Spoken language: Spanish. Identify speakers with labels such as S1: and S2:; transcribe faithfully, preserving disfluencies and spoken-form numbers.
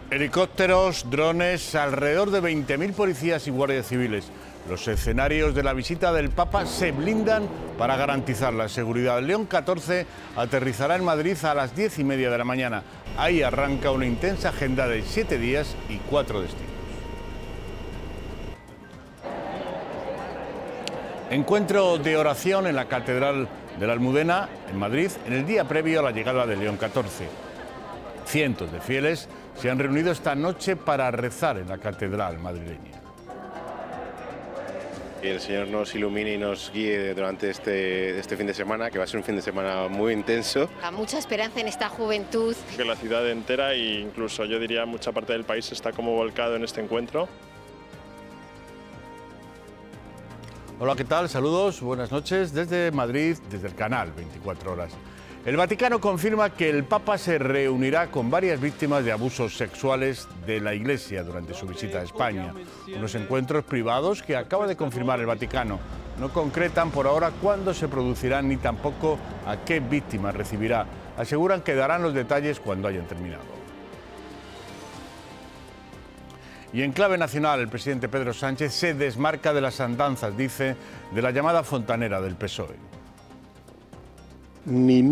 S1: Helicópteros, drones, alrededor de veinte mil policías y guardias civiles. Los escenarios de la visita del Papa se blindan para garantizar la seguridad. El León catorce aterrizará en Madrid a las diez y media de la mañana. Ahí arranca una intensa agenda de siete días y cuatro destinos. Encuentro de oración en la Catedral de la Almudena, en Madrid, en el día previo a la llegada del León catorce. Cientos de fieles se han reunido esta noche para rezar en la catedral madrileña.
S2: Que el Señor nos ilumine y nos guíe durante este, este fin de semana, que va a ser un fin de semana muy intenso.
S3: Hay mucha esperanza en esta juventud.
S4: Que la ciudad entera e incluso yo diría mucha parte del país está como volcado en este encuentro.
S1: Hola, ¿qué tal? Saludos, buenas noches desde Madrid, desde el canal veinticuatro horas. El Vaticano confirma que el Papa se reunirá con varias víctimas de abusos sexuales de la Iglesia durante su visita a España. Unos encuentros privados que acaba de confirmar el Vaticano. No concretan por ahora cuándo se producirán ni tampoco a qué víctimas recibirá. Aseguran que darán los detalles cuando hayan terminado. Y en clave nacional, el presidente Pedro Sánchez se desmarca de las andanzas, dice, de la llamada fontanera del P S O E.
S2: Ni